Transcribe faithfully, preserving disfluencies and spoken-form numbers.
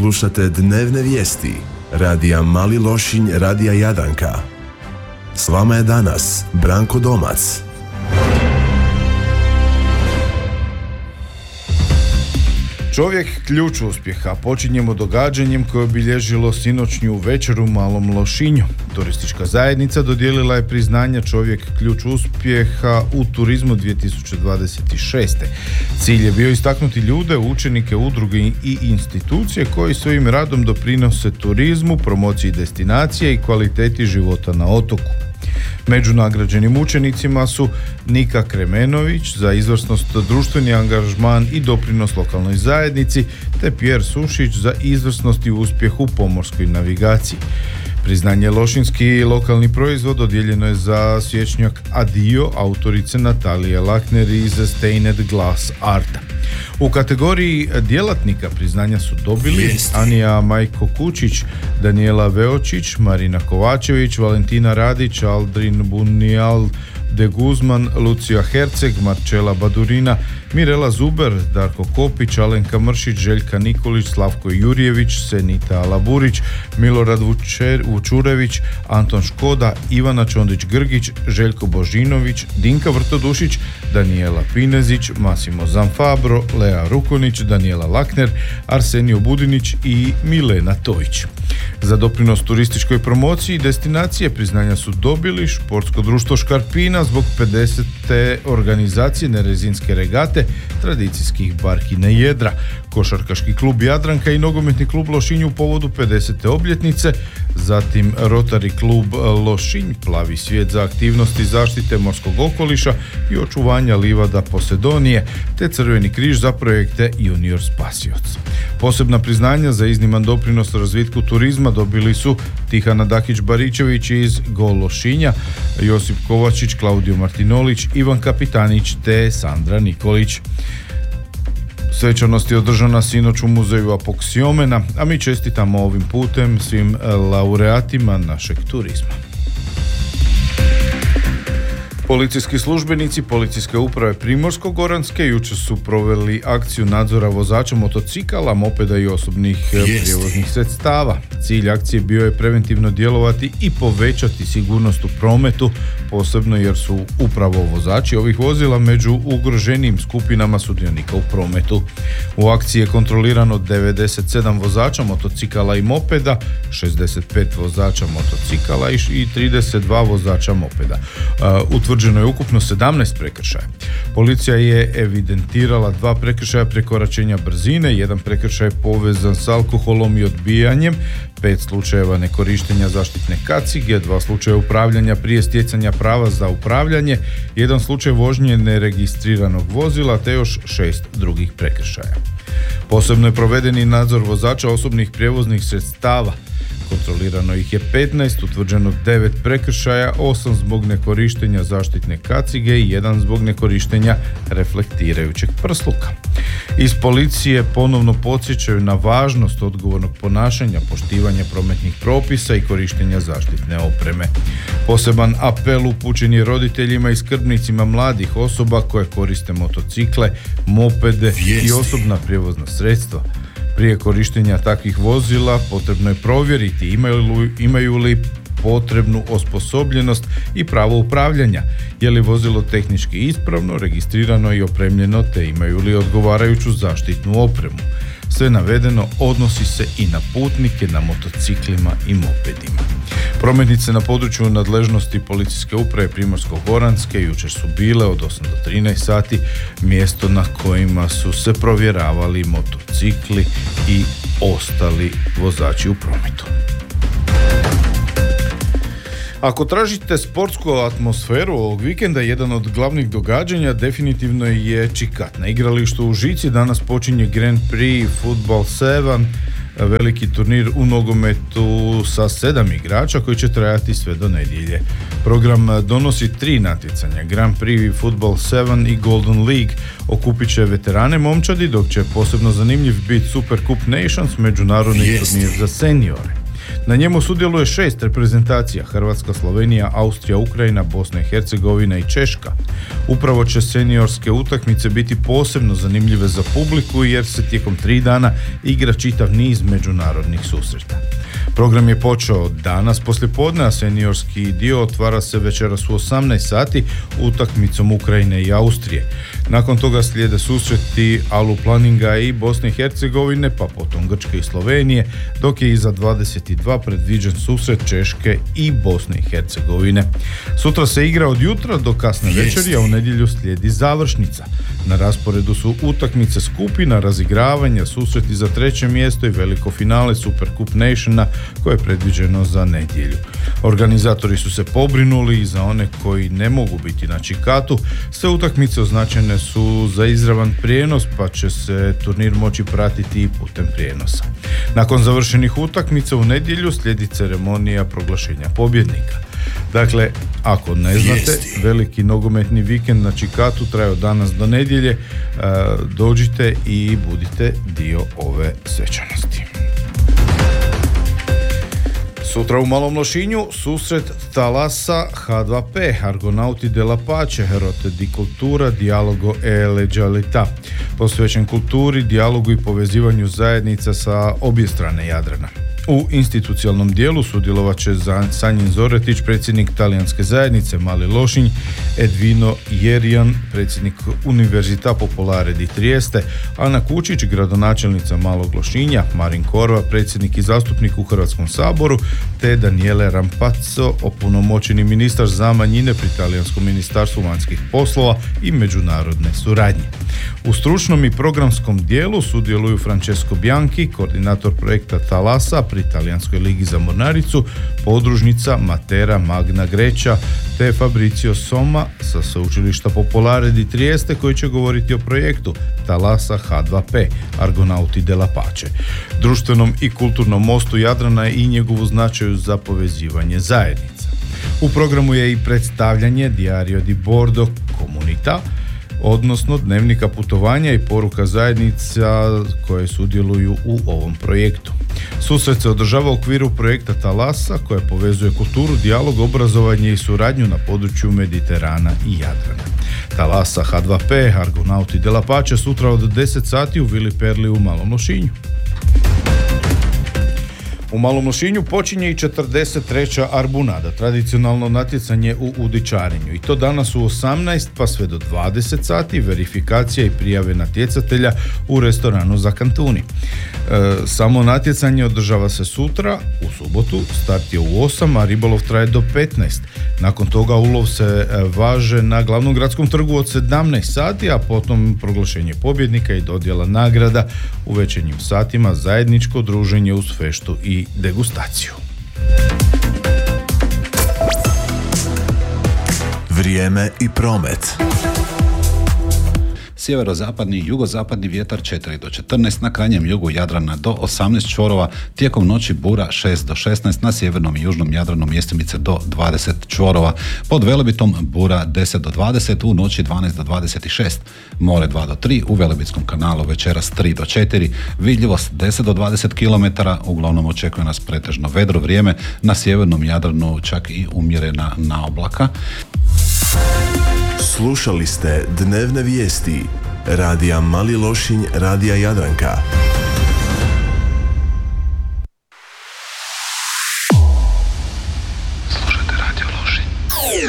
Slušate dnevne vijesti radija Mali Lošinj, radija Jadanka. S vama je danas Branko Domac. Čovjek ključ uspjeha. Počinjemo događanjem koje je obilježilo sinoćnju večeru u Malom Lošinju. Turistička zajednica dodijelila je priznanje Čovjek ključ uspjeha u turizmu dvije tisuće dvadeset šeste. Cilj je bio istaknuti ljude, učenike, udruge i institucije koji svojim radom doprinose turizmu, promociji destinacije i kvaliteti života na otoku. Među nagrađenim učenicima su Nika Kremenović za izvrsnost, društveni angažman i doprinos lokalnoj zajednici, te Pjer Sušić za izvrsnost i uspjeh u pomorskoj navigaciji. Priznanje Lošinski lokalni proizvod dodijeljeno je za svječnjak Adio autorice Natalije Lakner iz Stained Glass Arta. U kategoriji djelatnika priznanja su dobili Vijesti. Anija Majko Kučić, Daniela Veočić, Marina Kovačević, Valentina Radić, Aldrin Bunijal de Guzman, Lucija Herceg, Marčela Badurina, Mirela Zuber, Darko Kopić, Alenka Mršić, Željka Nikolić, Slavko Jurjević, Senita Alaburić, Milorad Vučer, Vučurević, Anton Škoda, Ivana Čondić-Grgić, Željko Božinović, Dinka Vrtodušić, Danijela Pinezić, Masimo Zanfabro, Lea Rukonić, Danijela Lakner, Arsenio Budinić i Milena Tojić. Za doprinos turističkoj promociji destinacije priznanja su dobili Športsko društvo Škarpina zbog pedesete organizacije nerezinske regate tradicijskih barkine jedra, Košarkaški klub Jadranka i Nogometni klub Lošinj u povodu pedesete obljetnice, zatim Rotary klub Lošinj, Plavi svijet za aktivnosti zaštite morskog okoliša i očuvanja livada Posedonije, te Crveni križ za projekte Junior Spasioc. Posebna priznanja za izniman doprinos razvitku turizma dobili su Tihana Dakić-Baričević iz Gol Lošinja, Josip Kovačić, Klaudio Martinolić, Ivan Kapitanić te Sandra Nikolić. Svečanost je održana sinoć u muzeju Apoksiomena, a mi čestitamo ovim putem svim laureatima našeg turizma. Policijski službenici Policijske uprave Primorsko-goranske jučer su proveli akciju nadzora vozača motocikala, mopeda i osobnih Vijesti. prijevoznih sredstava. Cilj akcije bio je preventivno djelovati i povećati sigurnost u prometu, posebno jer su upravo vozači ovih vozila među ugroženijim skupinama sudionika u prometu. U akciji je kontrolirano devedeset sedam vozača motocikala i mopeda, šezdeset pet vozača motocikala i trideset dva vozača mopeda. Uh, Utvrđeno je ukupno sedamnaest prekršaja. Policija je evidentirala dva prekršaja prekoračenja brzine, jedan prekršaj povezan s alkoholom i odbijanjem, pet slučajeva nekorištenja zaštitne kacige, dva slučaja upravljanja prije stjecanja prava za upravljanje, jedan slučaj vožnje neregistriranog vozila te još šest drugih prekršaja. Posebno je provedeni nadzor vozača osobnih prijevoznih sredstava. Kontrolirano ih je petnaest, utvrđeno devet prekršaja, osam zbog nekorištenja zaštitne kacige i jedan zbog nekorištenja reflektirajućeg prsluka. Iz policije ponovno podsjećaju na važnost odgovornog ponašanja, poštivanja prometnih propisa i korištenja zaštitne opreme. Poseban apel upućen je roditeljima i skrbnicima mladih osoba koje koriste motocikle, mopede Vijesti. i osobna prijevozna sredstva. Prije korištenja takvih vozila potrebno je provjeriti imaju li, imaju li potrebnu osposobljenost i pravo upravljanja, je li vozilo tehnički ispravno, registrirano i opremljeno te imaju li odgovarajuću zaštitnu opremu. Sve navedeno odnosi se i na putnike na motociklima i mopedima. Prometnice na području nadležnosti Policijske uprave Primorsko-goranske jučer su bile od osam do trinaest sati mjesto na kojima su se provjeravali motocikli i ostali vozači u prometu. Ako tražite sportsku atmosferu ovog vikenda, jedan od glavnih događanja definitivno je Čikat. Na igralištu u Žici danas počinje Grand Prix Football sedam, veliki turnir u nogometu sa sedam igrača koji će trajati sve do nedjelje. Program donosi tri natjecanja, Grand Prix Football sedam i Golden League. Okupit će veterane momčadi, dok će posebno zanimljiv biti Super Cup Nations, međunarodni Vijesti. turnir za seniore. Na njemu sudjeluje šest reprezentacija: Hrvatska, Slovenija, Austrija, Ukrajina, Bosna i Hercegovina i Češka. Upravo će seniorske utakmice biti posebno zanimljive za publiku jer se tijekom tri dana igra čitav niz međunarodnih susreta. Program je počeo danas poslijepodne, a seniorski dio otvara se večeras u osamnaest sati utakmicom Ukrajine i Austrije. Nakon toga slijede susreti Alu Planinga i Bosne i Hercegovine, pa potom Grčke i Slovenije, dok je iza dvadeset dva predviđen susret Češke i Bosne i Hercegovine. Sutra se igra od jutra do kasne večeri, a u nedjelju slijedi završnica. Na rasporedu su utakmice skupina, razigravanja, susreti za treće mjesto i veliko finale Supercup Nationa koje je predviđeno za nedjelju. Organizatori su se pobrinuli i za one koji ne mogu biti na čikatu. Sve utakmice označene su za izravan prijenos, pa će se turnir moći pratiti i putem prijenosa. Nakon završenih utakmica u nedjelju slijedi ceremonija proglašenja pobjednika. Dakle, ako ne znate, veliki nogometni vikend na čikatu traje od danas do nedjelje. Dođite i budite dio ove svečanosti. Sutra u Malom Lošinju susret Thalassa H dva P, Argonauti della Pace, Rotte di Cultura, Dialogo e Legalità, posvećen kulturi, dijalogu i povezivanju zajednica sa obje strane Jadrana. U institucionalnom dijelu sudjelovat će Sanjin Zoretić, predsjednik talijanske zajednice Mali Lošinj, Edvino Jerijan, predsjednik Università Popolare di Trieste, Ana Kučić, gradonačelnica Malog Lošinja, Marin Korva, predsjednik i zastupnik u Hrvatskom saboru, te Daniele Rampazzo, opunomoćeni ministar za manjine pri Talijanskom ministarstvu vanjskih poslova i međunarodne suradnje. U stručnom i programskom dijelu sudjeluju Francesco Bianchi, koordinator projekta Thalassa pri Talijanskoj ligi za mornaricu, podružnica Matera Magna Grecia, te Fabrizio Somma sa sveučilišta Popolare di Trieste koji će govoriti o projektu Thalassa H dva P, Argonauti della Pace, društvenom i kulturnom mostu Jadrana i njegovu značaju za povezivanje zajednica. U programu je i predstavljanje Diario di Bordo Comunità, odnosno dnevnika putovanja i poruka zajednica koje sudjeluju u ovom projektu. Susret se održava u okviru projekta Thalassa koje povezuje kulturu, dijalog, obrazovanje i suradnju na području Mediterana i Jadrana. Thalassa H dva P, Argonauti della Pace, sutra od deset sati u Vili Perli u Malom Lošinju. U Malom Lošinju počinje i četrdeset treća Arbunada, tradicionalno natjecanje u udičarenju, i to danas u osamnaest pa sve do dvadeset sati, verifikacija i prijave natjecatelja u restoranu za Kantuni. E, samo natjecanje održava se sutra, u subotu, start je u osam, a ribolov traje do petnaest. Nakon toga ulov se važe na glavnom gradskom trgu od sedamnaest sati, a potom proglašenje pobjednika i dodjela nagrada u večernjim satima, zajedničko druženje uz feštu i degustaciju. Vrijeme i promet. Sjeverozapadni i jugozapadni vjetar četiri do četrnaest, na krajnjem jugu Jadrana do osamnaest čvorova, tijekom noći bura šest do šesnaest, na sjevernom i južnom Jadranu mjestimice do dvadeset čvorova. Pod Velebitom bura deset do dvadeset, u noći dvanaest do dvadeset šest, more dva do tri, u Velebitskom kanalu večeras tri do četiri, vidljivost deset do dvadeset kilometara, uglavnom očekuje nas pretežno vedro vrijeme, na sjevernom Jadranu čak i umjerena naoblaka. Slušali ste dnevne vijesti Radija Mali Lošinj, Radija Jadranka.